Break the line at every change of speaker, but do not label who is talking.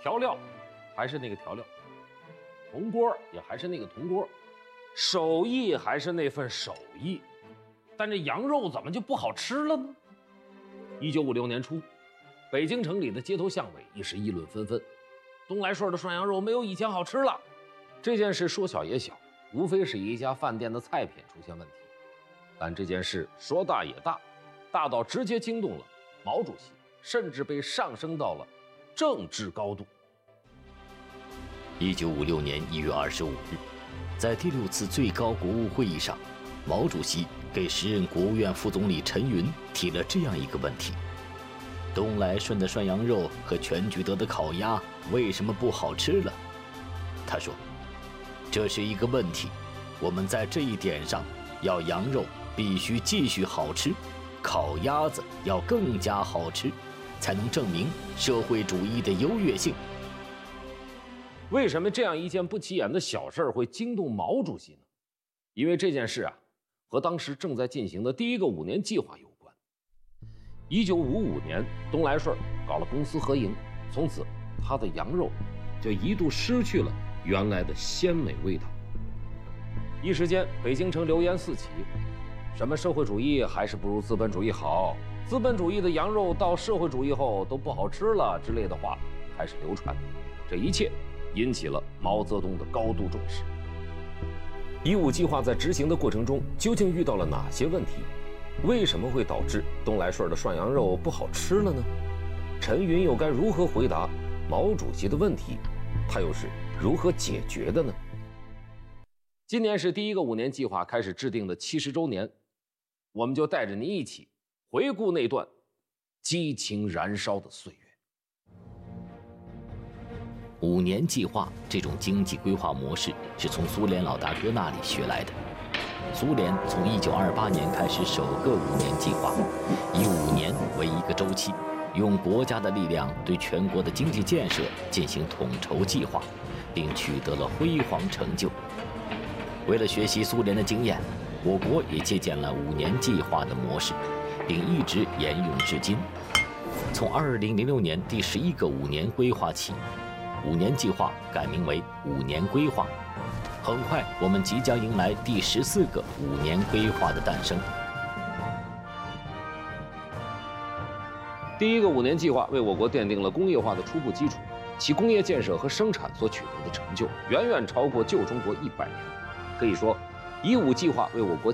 调料还是那个调料，铜锅也还是那个铜锅，手艺还是那份手艺，但这羊肉怎么就不好吃了呢？1956年初，北京城里的街头巷尾一时议论纷纷，东来顺的涮羊肉没有以前好吃了。这件事说小也小，无非是一家饭店的菜品出现问题，但这件事说大也大，大到直接惊动了毛主席，甚至被上升到了政治高度。
1956年1月25日，在第6次最高国务会议上，毛主席给时任国务院副总理陈云提了这样一个问题：东来顺的涮羊肉和全聚德的烤鸭为什么不好吃了？他说，这是一个问题，我们在这一点上要羊肉必须继续好吃，烤鸭子要更加好吃，才能证明社会主义的优越性。
为什么这样一件不起眼的小事会惊动毛主席呢？因为这件事和当时正在进行的第一个5年计划有关。1955年，东来顺搞了公私合营，从此他的羊肉就一度失去了原来的鲜美味道。一时间，北京城流言四起，什么社会主义还是不如资本主义好，资本主义的羊肉到社会主义后都不好吃了之类的话开始流传。这一切引起了毛泽东的高度重视。15计划在执行的过程中究竟遇到了哪些问题？为什么会导致东来顺的涮羊肉不好吃了呢？陈云又该如何回答毛主席的问题？他又是如何解决的呢？今年是第一个5年计划开始制定的70周年，我们就带着您一起回顾那段激情燃烧的岁月。
5年计划这种经济规划模式是从苏联老大哥那里学来的。苏联从1928年开始首个5年计划，以5年为一个周期，用国家的力量对全国的经济建设进行统筹计划，并取得了辉煌成就。为了学习苏联的经验，我国也借鉴了5年计划的模式，并一直沿用至今。从2006年第11个5年规划起，5年计划改名为5年规划。很快，我们即将迎来第14个5年规划的诞生。
第一个5年计划为我国奠定了工业化的初步基础，其工业建设和生产所取得的成就，远远超过旧中国100年。可以说，15计划为我国